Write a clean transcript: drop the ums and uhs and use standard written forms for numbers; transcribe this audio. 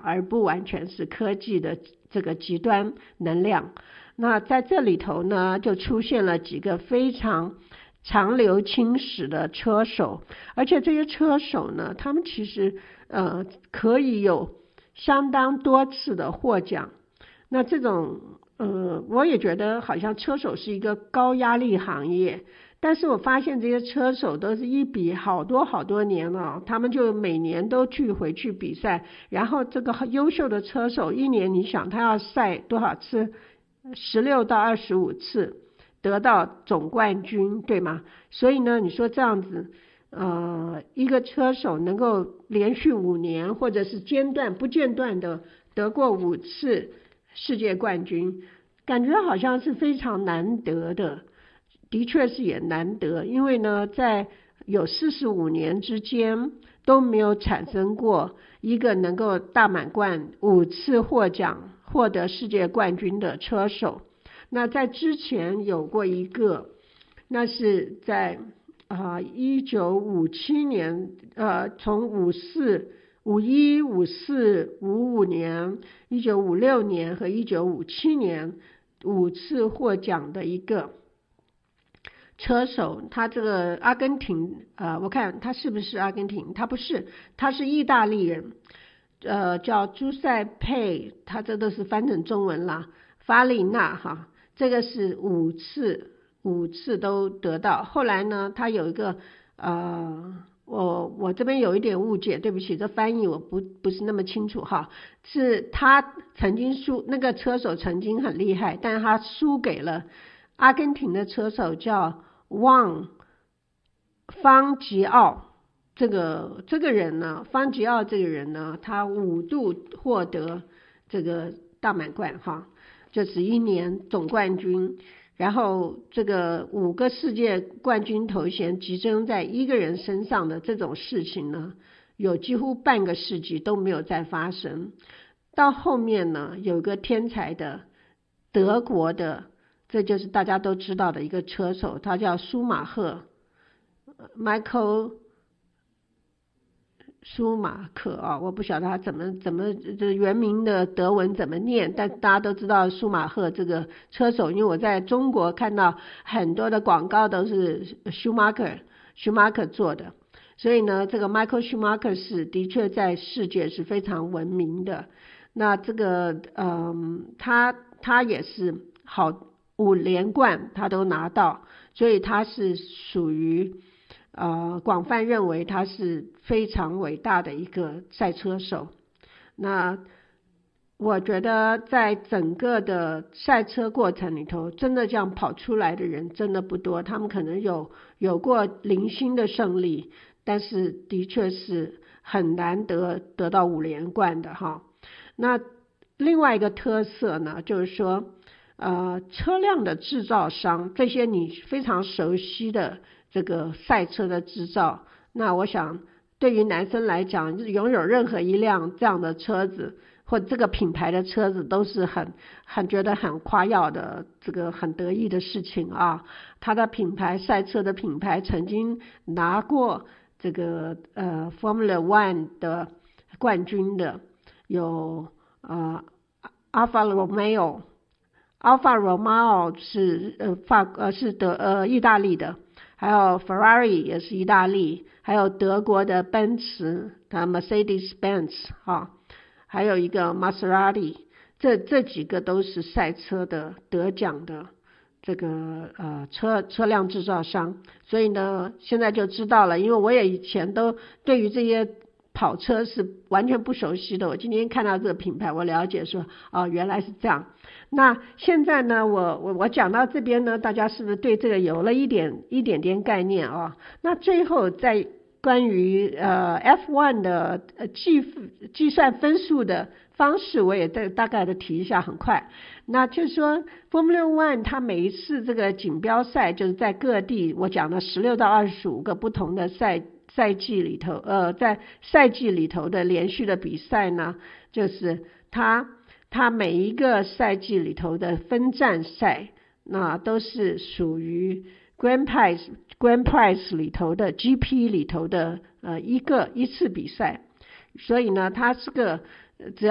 而不完全是科技的这个极端能量。那在这里头呢，就出现了几个非常长流青史的车手，而且这些车手呢，他们其实可以有相当多次的获奖。那这种我也觉得好像车手是一个高压力行业，但是我发现这些车手都是一比好多年了，他们就每年都聚回去比赛，然后这个优秀的车手一年你想他要赛多少次，16到25次得到总冠军，对吗？所以呢，你说这样子一个车手能够连续5年或者是不间断的得过5次世界冠军，感觉好像是非常难得的。的确是也难得，因为呢，在有45年之间都没有产生过一个能够大满贯5次获奖获得世界冠军的车手。那在之前有过一个，那是在1957年从51、54、55年、1956年和1957年5次获奖的一个车手。他这个阿根廷我看他是不是阿根廷？他不是，他是意大利人，叫朱塞佩，他这都是翻成中文啦，法里纳哈，这个是5次都得到。后来呢，他有一个我这边有一点误解，对不起，这翻译我不是那么清楚哈，是他曾经那个车手曾经很厉害，但是他输给了阿根廷的车手叫方吉奥。这个人呢，方吉奥这个人呢，他5度获得这个大满贯哈，就是1年总冠军，然后这个5个世界冠军头衔集中在一个人身上的这种事情呢，有几乎半个世纪都没有再发生。到后面呢，有个天才的德国的，这就是大家都知道的一个车手，他叫舒马赫 Michael 舒马克我不晓得他怎么这原名的德文怎么念，但大家都知道舒马赫这个车手，因为我在中国看到很多的广告都是舒马克做的，所以呢，这个 Michael Schumacher 是的确在世界是非常闻名的。那这个他也是好5连冠他都拿到，所以他是属于广泛认为他是非常伟大的一个赛车手。那我觉得在整个的赛车过程里头，真的这样跑出来的人真的不多，他们可能有过零星的胜利，但是的确是很难得到5连冠的哈。那另外一个特色呢，就是说车辆的制造商，这些你非常熟悉的这个赛车的制造，那我想对于男生来讲，拥有任何一辆这样的车子或这个品牌的车子都是很觉得很夸耀的，这个很得意的事情啊。他的品牌赛车的品牌曾经拿过这个Formula One 的冠军的有Alfa Romeo 是意大利的，还有 Ferrari 也是意大利，还有德国的奔驰，它 Mercedes-Benz 还有一个 Maserati， 这几个都是赛车的得奖的这个车辆制造商。所以呢，现在就知道了，因为我也以前都对于这些跑车是完全不熟悉的，我今天看到这个品牌，我了解说原来是这样。那现在呢，我讲到这边呢，大家是不是对这个有了一点概念那最后在关于F1 的计算分数的方式，我也大概的提一下，很快。那就是说 Formula One 它每一次这个锦标赛，就是在各地我讲的16到25个不同的赛季里头在赛季里头的连续的比赛呢，就是它每一个赛季里头的分站赛，那都是属于 Grand Prix 里头的 GP 里头的一次比赛。所以呢，它是个只要